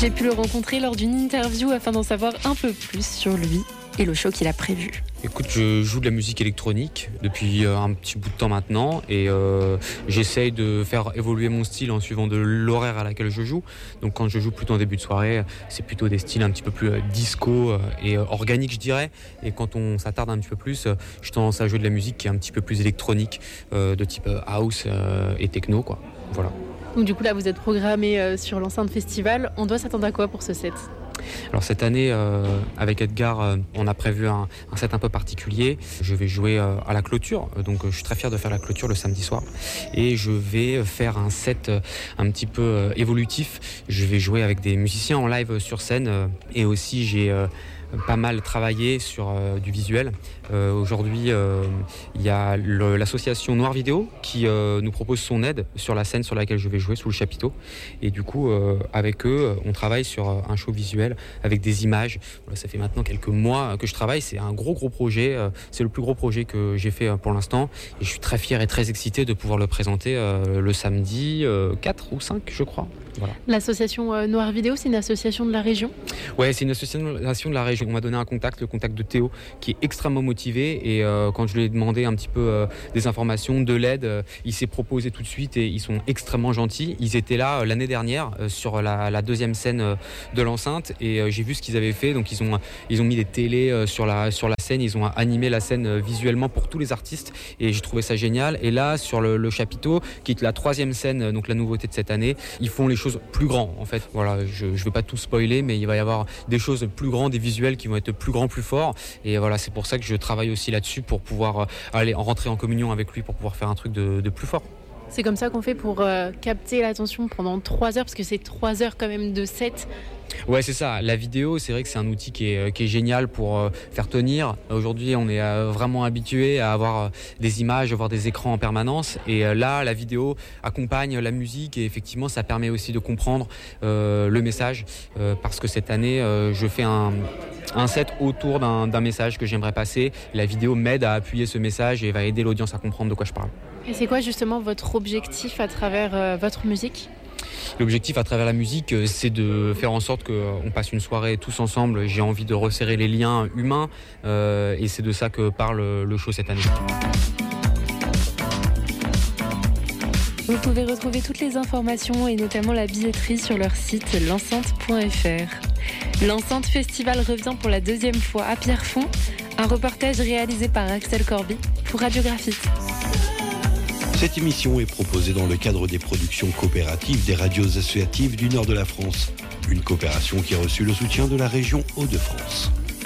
J'ai pu le rencontrer lors d'une interview afin d'en savoir un peu plus sur lui et le show qu'il a prévu. Écoute, je joue de la musique électronique depuis un petit bout de temps maintenant et j'essaye de faire évoluer mon style en suivant de l'horaire à laquelle je joue. Donc quand je joue plutôt en début de soirée, c'est plutôt des styles un petit peu plus disco et organique, je dirais. Et quand on s'attarde un petit peu plus, je tendance à jouer de la musique qui est un petit peu plus électronique, de type house et techno, quoi. Voilà. Donc du coup là vous êtes programmé sur l'enceinte festival. On doit s'attendre à quoi pour ce set ? Alors cette année, avec Edgar, on a prévu un set un peu particulier. Je vais jouer à la clôture, donc je suis très fier de faire la clôture le samedi soir. Et je vais faire un set un petit peu évolutif. Je vais jouer avec des musiciens en live sur scène et aussi j'ai pas mal travaillé sur du visuel. Aujourd'hui, il y a l'association Noir Vidéo qui nous propose son aide sur la scène sur laquelle je vais jouer sous le chapiteau. Et du coup, avec eux, on travaille sur un show visuel avec des images. Voilà, ça fait maintenant quelques mois que je travaille. C'est un gros projet. C'est le plus gros projet que j'ai fait pour l'instant. Et je suis très fier et très excité de pouvoir le présenter le samedi 4 ou 5, je crois. Voilà. L'association Noir Vidéo, c'est une association de la région ? Ouais, c'est une association de la région. On m'a donné un contact, le contact de Théo, qui est extrêmement motivé. Et quand je lui ai demandé un petit peu des informations, de l'aide, il s'est proposé tout de suite et ils sont extrêmement gentils. Ils étaient là l'année dernière sur la deuxième scène de l'enceinte et j'ai vu ce qu'ils avaient fait. Donc ils ont mis des télés sur la scène, ils ont animé la scène visuellement pour tous les artistes et j'ai trouvé ça génial. Et là, sur le chapiteau, qui est la troisième scène, donc la nouveauté de cette année, ils font les choses plus grands en fait. Voilà, je vais pas tout spoiler, mais il va y avoir des choses plus grandes, des visuels qui vont être plus grands, plus forts. Et voilà, c'est pour ça que je travaille aussi là-dessus pour pouvoir aller rentrer en communion avec lui pour pouvoir faire un truc de plus fort. C'est comme ça qu'on fait pour capter l'attention pendant 3 heures, parce que c'est 3 heures quand même de set. Ouais, c'est ça. La vidéo, c'est vrai que c'est un outil qui est génial pour faire tenir. Aujourd'hui, on est vraiment habitué à avoir des images, à avoir des écrans en permanence. Et là, la vidéo accompagne la musique et effectivement, ça permet aussi de comprendre le message. Parce que cette année, je fais un set autour d'un message que j'aimerais passer. La vidéo m'aide à appuyer ce message et va aider l'audience à comprendre de quoi je parle. Et c'est quoi justement votre objectif à travers votre musique ? L'objectif à travers la musique, c'est de faire en sorte qu'on passe une soirée tous ensemble. J'ai envie de resserrer les liens humains et c'est de ça que parle le show cette année. Vous pouvez retrouver toutes les informations et notamment la billetterie sur leur site l'enceinte.fr. L'Enceinte Festival revient pour la 2e fois à Pierrefonds. Un reportage réalisé par Axel Corby pour Radiographite. Cette émission est proposée dans le cadre des productions coopératives des radios associatives du nord de la France. Une coopération qui a reçu le soutien de la région Hauts-de-France.